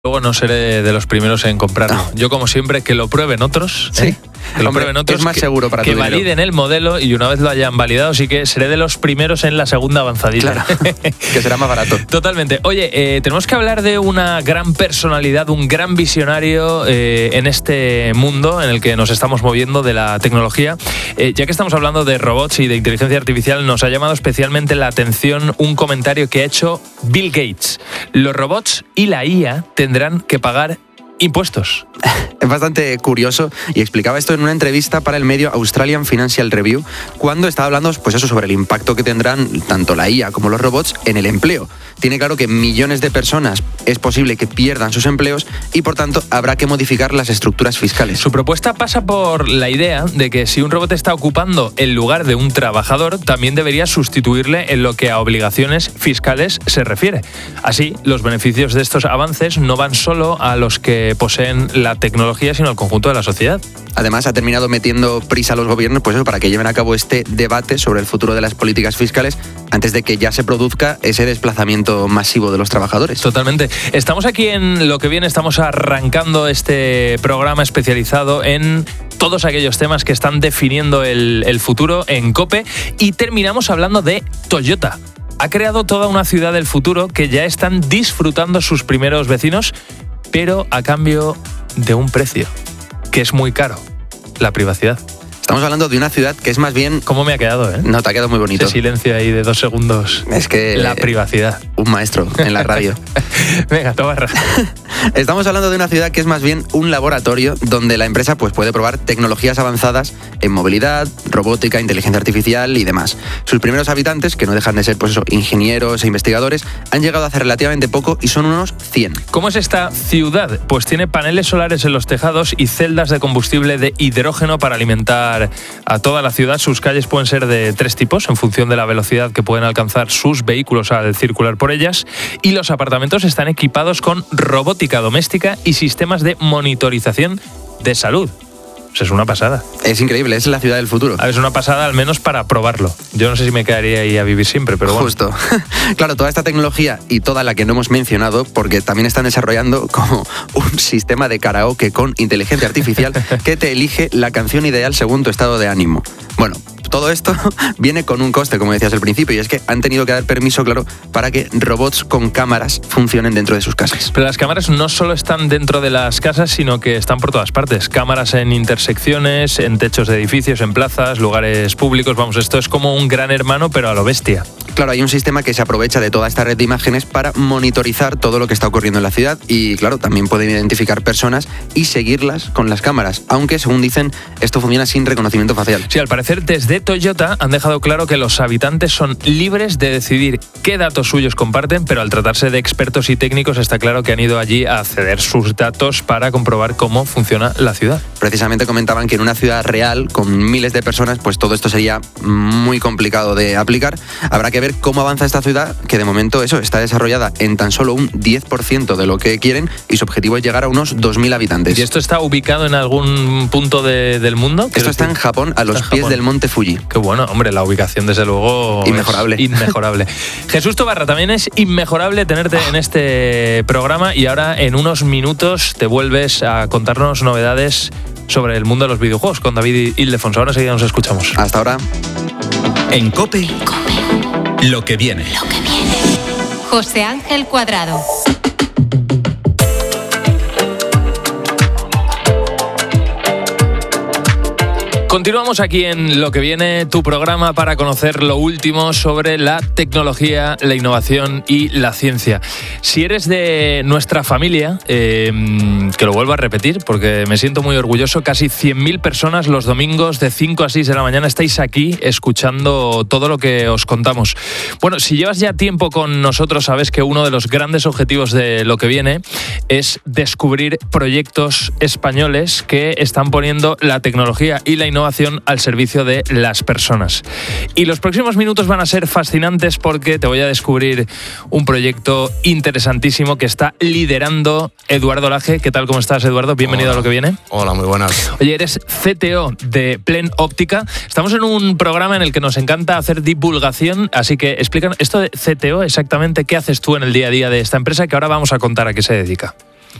Luego no seré de los primeros en comprarlo. No. Yo, como siempre, que lo prueben otros. Sí. Que lo prueben otros. Es más seguro para que tu dinero. validen el modelo y una vez lo hayan validado, sí que seré de los primeros en la segunda avanzadita. Claro, que será más barato. Totalmente. Oye, tenemos que hablar de una gran personalidad, un gran visionario en este mundo en el que nos estamos moviendo de la tecnología. Ya que estamos hablando de robots y de inteligencia artificial, nos ha llamado especialmente la atención un comentario que ha hecho Bill Gates. Los robots y la IA tendrán que pagar impuestos. Es bastante curioso y explicaba esto en una entrevista para el medio Australian Financial Review cuando estaba hablando pues eso, sobre el impacto que tendrán tanto la IA como los robots en el empleo. Tiene claro que millones de personas es posible que pierdan sus empleos y por tanto habrá que modificar las estructuras fiscales. Su propuesta pasa por la idea de que si un robot está ocupando el lugar de un trabajador, también debería sustituirle en lo que a obligaciones fiscales se refiere. Así, los beneficios de estos avances no van solo a los que poseen la tecnología, sino al conjunto de la sociedad. Además, ha terminado metiendo prisa a los gobiernos pues eso, para que lleven a cabo este debate sobre el futuro de las políticas fiscales antes de que ya se produzca ese desplazamiento masivo de los trabajadores. Totalmente. Estamos aquí en Lo que viene, estamos arrancando este programa especializado en todos aquellos temas que están definiendo el futuro en COPE y terminamos hablando de Toyota. Ha creado toda una ciudad del futuro que ya están disfrutando sus primeros vecinos, pero a cambio de un precio, que es muy caro, la privacidad. Estamos hablando de una ciudad que es más bien... ¿Cómo me ha quedado, eh? No, te ha quedado muy bonito. Ese silencio ahí de 2 segundos. Es que... La privacidad. Un maestro en la radio. Venga, Tobarra. Estamos hablando de una ciudad que es más bien un laboratorio donde la empresa pues, puede probar tecnologías avanzadas en movilidad, robótica, inteligencia artificial y demás. Sus primeros habitantes, que no dejan de ser pues eso, ingenieros e investigadores, han llegado hace relativamente poco y son unos 100. ¿Cómo es esta ciudad? Pues tiene paneles solares en los tejados y celdas de combustible de hidrógeno para alimentar a toda la ciudad. Sus calles pueden ser de 3 tipos en función de la velocidad que pueden alcanzar sus vehículos al circular por ellas, y los apartamentos están equipados con robótica doméstica y sistemas de monitorización de salud. O sea, es una pasada. Es increíble, es la ciudad del futuro. Es una pasada, al menos para probarlo. Yo no sé si me quedaría ahí a vivir siempre, pero bueno. Justo. Claro, toda esta tecnología y toda la que no hemos mencionado, porque también están desarrollando como un sistema de karaoke con inteligencia artificial que te elige la canción ideal según tu estado de ánimo. Bueno, todo esto viene con un coste, como decías al principio, y es que han tenido que dar permiso, claro, para que robots con cámaras funcionen dentro de sus casas. Pero las cámaras no solo están dentro de las casas, sino que están por todas partes. Cámaras en intersecciones, en techos de edificios, en plazas, lugares públicos. Vamos, esto es como un gran hermano, pero a lo bestia. Claro, hay un sistema que se aprovecha de toda esta red de imágenes para monitorizar todo lo que está ocurriendo en la ciudad y, claro, también pueden identificar personas y seguirlas con las cámaras, aunque, según dicen, esto funciona sin reconocimiento facial. Sí, al parecer, desde Toyota han dejado claro que los habitantes son libres de decidir qué datos suyos comparten, pero al tratarse de expertos y técnicos está claro que han ido allí a ceder sus datos para comprobar cómo funciona la ciudad. Precisamente comentaban que en una ciudad real, con miles de personas, pues todo esto sería muy complicado de aplicar. Habrá que ver cómo avanza esta ciudad, que de momento eso está desarrollada en tan solo un 10% de lo que quieren y su objetivo es llegar a unos 2.000 habitantes. ¿Y esto está ubicado en algún punto del mundo? Esto está en Japón, a los pies del monte Fuji. Qué bueno, hombre, la ubicación desde luego inmejorable. Inmejorable. Jesús Tobarra, también es inmejorable tenerte en este programa y ahora en unos minutos te vuelves a contarnos novedades sobre el mundo de los videojuegos con David Ildefonso. Ahora enseguida nos escuchamos. Hasta ahora. En COPE, lo que viene. José Ángel Cuadrado. Continuamos aquí en Lo que viene, tu programa para conocer lo último sobre la tecnología, la innovación y la ciencia. Si eres de nuestra familia, que lo vuelvo a repetir porque me siento muy orgulloso, casi 100.000 personas los domingos de 5 a 6 de la mañana estáis aquí escuchando todo lo que os contamos. Bueno, si llevas ya tiempo con nosotros, sabes que uno de los grandes objetivos de Lo que viene es descubrir proyectos españoles que están poniendo la tecnología y la innovación al servicio de las personas. Y los próximos minutos van a ser fascinantes porque te voy a descubrir un proyecto interesantísimo que está liderando Eduardo Laje. ¿Qué tal? ¿Cómo estás, Eduardo? Bienvenido. Hola. A Lo que viene. Hola, muy buenas. Oye, eres CTO de Plen Óptica. Estamos en un programa en el que nos encanta hacer divulgación, así que explícanos esto de CTO, exactamente qué haces tú en el día a día de esta empresa, que ahora vamos a contar a qué se dedica.